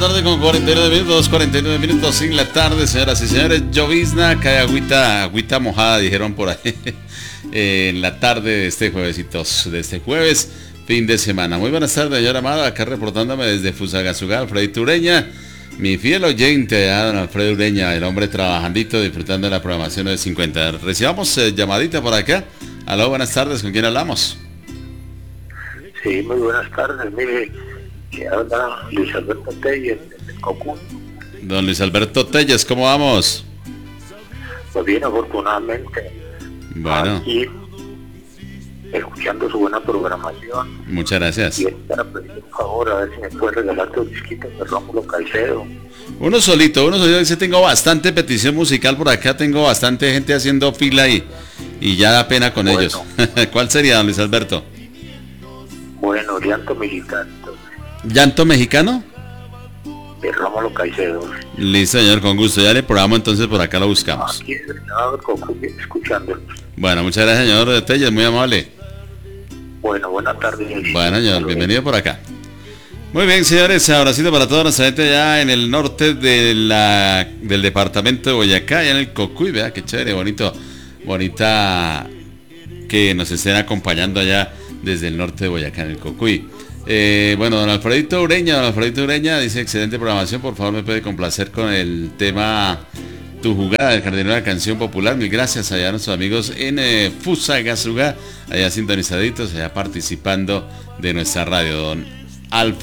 Tarde con 49 minutos en la tarde, señoras y señores. Llovizna, cae agüita mojada, dijeron por ahí, en la tarde de este jueves, fin de semana. Muy buenas tardes, señora Amada, acá reportándome desde Fusagasugá, Alfredito Ureña, mi fiel oyente, don Alfredo Ureña, el hombre trabajandito, disfrutando de la programación de 50. Recibamos llamadita por acá. Aló, buenas tardes, ¿con quién hablamos? Sí, muy buenas tardes, mire, que habla Luis Alberto Telles, de Cocuy. Don Luis Alberto Telles, ¿cómo vamos? Pues bien, afortunadamente. Bueno. Aquí, escuchando su buena programación. Muchas gracias. Y para pedir un favor, a ver si me puede regalar dos disquitos de Rómulo Caicedo. Uno solito, dice, tengo bastante petición musical por acá, tengo bastante gente haciendo fila y ya da pena con ellos. ¿Cuál sería, don Luis Alberto? Bueno, Llanto Mexicano. ¿Llanto Mexicano? De Rómulo Caicedo. Listo, señor, con gusto. Ya le programo, entonces por acá lo buscamos. Aquí escuchándolo. Bueno, muchas gracias, señor Telles, muy amable. Bueno, buenas tardes. Bueno, señor, bienvenido por acá. Muy bien, señores, abracito para toda nuestra gente ya en el norte del departamento de Boyacá, allá en el Cocuy, vea qué chévere, bonita que nos estén acompañando allá desde el norte de Boyacá, en el Cocuy. Bueno, don Alfredito Ureña dice, excelente programación, por favor me puede complacer con el tema Tu Jugada del Jardinero de la Canción Popular. Mil gracias allá a nuestros amigos en Fusagasugá, allá sintonizaditos, allá participando de nuestra radio. Don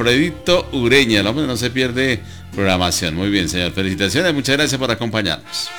Alfredito Ureña, el hombre no se pierde programación. Muy bien, señor, felicitaciones, muchas gracias por acompañarnos.